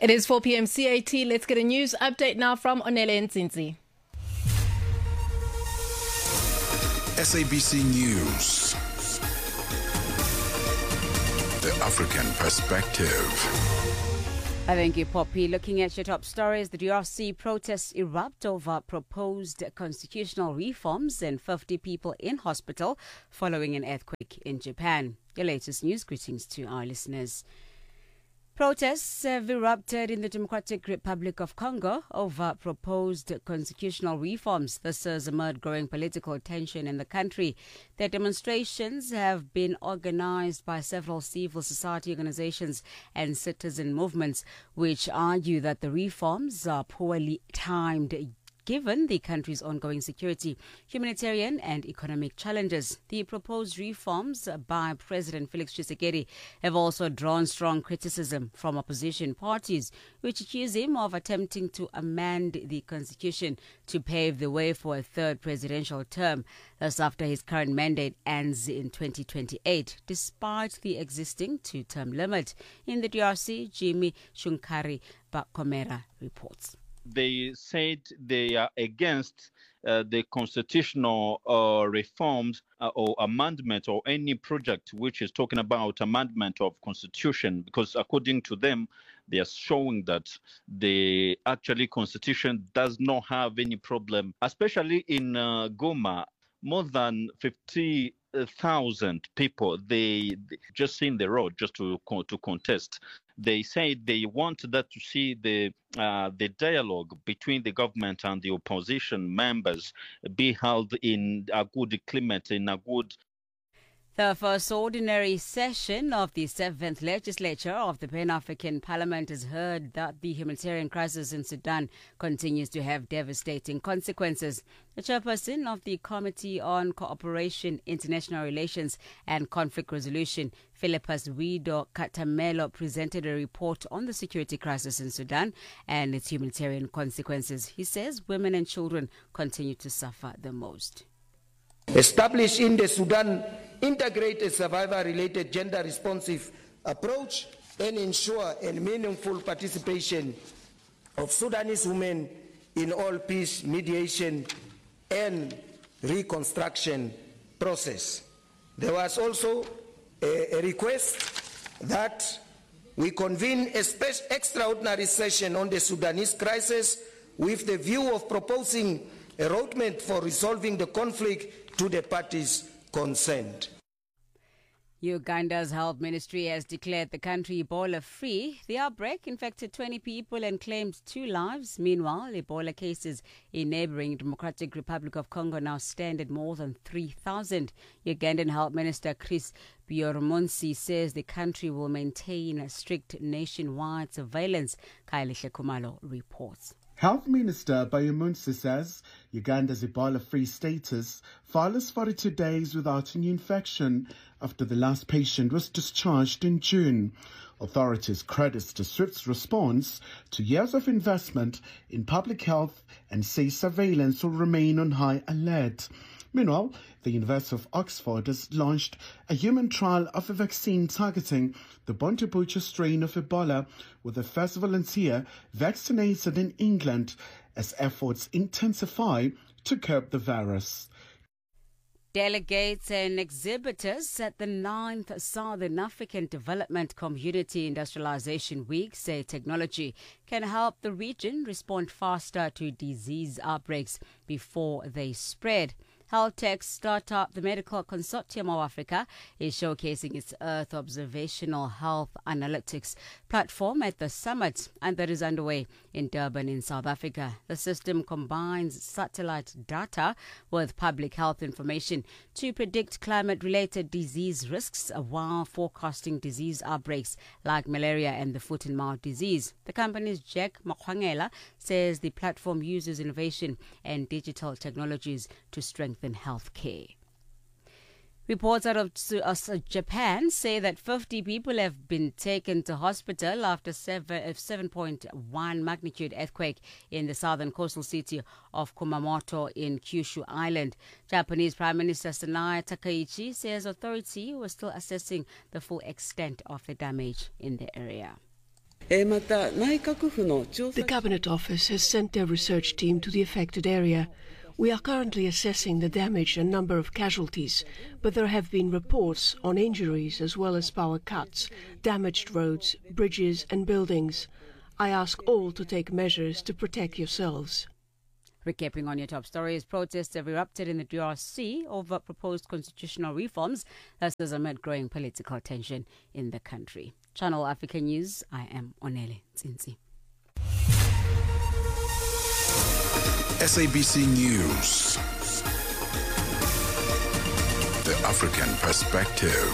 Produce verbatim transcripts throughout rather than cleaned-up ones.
It is four p.m. C A T. Let's get a news update now from Onele Nzinzi. S A B C News. The African Perspective. Thank you, Poppy. Looking at your top stories, the D R C protests erupt over proposed constitutional reforms and fifty people in hospital following an earthquake in Japan. Your latest news. Greetings to our listeners. Protests have erupted in the Democratic Republic of Congo over proposed constitutional reforms. This has amid growing political tension in the country. The demonstrations have been organized by several civil society organizations and citizen movements, which argue that the reforms are poorly timed given the country's ongoing security, humanitarian and economic challenges. The proposed reforms by President Felix Tshisekedi have also drawn strong criticism from opposition parties, which accuse him of attempting to amend the constitution to pave the way for a third presidential term. That's after his current mandate ends in twenty twenty-eight, despite the existing two-term limit. In the D R C, Jimmy Shunkari Bakomera reports. They said they are against uh, the constitutional uh, reforms uh, or amendment or any project which is talking about amendment of constitution, because according to them, they are showing that the actually constitution does not have any problem, especially in uh, Goma. More than fifty thousand people, they, they just in the road just to to contest. They say they want that to see the uh, the dialogue between the government and the opposition members be held in a good climate, in a good. The first ordinary session of the seventh legislature of the Pan-African Parliament has heard that the humanitarian crisis in Sudan continues to have devastating consequences. The chairperson of the Committee on Cooperation, International Relations and Conflict Resolution, Philippus Wido Katamelo, presented a report on the security crisis in Sudan and its humanitarian consequences. He says women and children continue to suffer the most. Establish in the Sudan integrated survivor-related gender-responsive approach and ensure a meaningful participation of Sudanese women in all peace mediation and reconstruction process. There was also a, a request that we convene a special extraordinary session on the Sudanese crisis with the view of proposing a roadmap for resolving the conflict to the parties concerned. Uganda's health ministry has declared the country Ebola-free. The outbreak infected twenty people and claimed two lives. Meanwhile, Ebola cases in neighboring Democratic Republic of Congo now stand at more than three thousand. Ugandan Health Minister Chris Byormunsi says the country will maintain a strict nationwide surveillance. Kailihle Kumalo reports. Health Minister Byormunsi says Uganda's Ebola-free status follows forty-two days without a new infection after the last patient was discharged in June. Authorities credit the swift response to years of investment in public health and say surveillance will remain on high alert. Meanwhile, the University of Oxford has launched a human trial of a vaccine targeting the Bundibugyo strain of Ebola, with the first volunteer vaccinated in England as efforts intensify to curb the virus. Delegates and exhibitors at the ninth Southern African Development Community Industrialization Week say technology can help the region respond faster to disease outbreaks before they spread. Health tech startup, the Medical Consortium of Africa, is showcasing its Earth Observational Health Analytics platform at the summit, and that is underway in Durban in South Africa. The system combines satellite data with public health information to predict climate-related disease risks while forecasting disease outbreaks like malaria and the foot and mouth disease. The company's Jack Makwangela says the platform uses innovation and digital technologies to strengthen healthcare. Reports out of Japan say that fifty people have been taken to hospital after a seven point one magnitude earthquake in the southern coastal city of Kumamoto in Kyushu Island. Japanese Prime Minister Sanae Takaichi says authorities were still assessing the full extent of the damage in the area. The Cabinet Office has sent their research team to the affected area. We are currently assessing the damage and number of casualties, but there have been reports on injuries as well as power cuts, damaged roads, bridges and buildings. I ask all to take measures to protect yourselves. Recapping on your top stories, protests have erupted in the D R C over proposed constitutional reforms. This is amid growing political tension in the country. Channel Africa News, I am Onele Tsinzi. S A B C News. The African Perspective.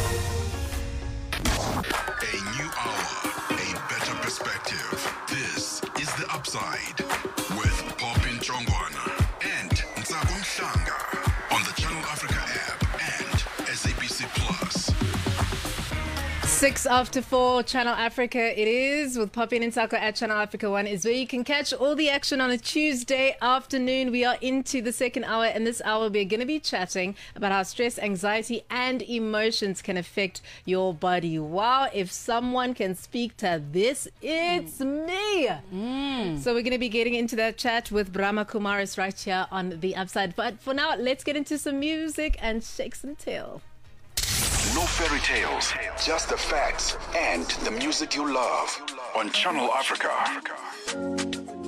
A new hour, a better perspective. This is The Upside with Popin Chongwana and Ntsako Mhlanga on the Channel Africa app and S A B C Plus. Six after four, Channel Africa it is, with Poppy and Ntsako at Channel Africa One is where you can catch all the action on a Tuesday afternoon. We are into the second hour, and this hour we're going to be chatting about how stress, anxiety and emotions can affect your body. Wow, if someone can speak to this, it's mm. me. Mm. So we're going to be getting into that chat with Brahma Kumaris right here on The Upside. But for now, let's get into some music and shake some tail. No fairy tales, just the facts and the music you love on Channel Africa.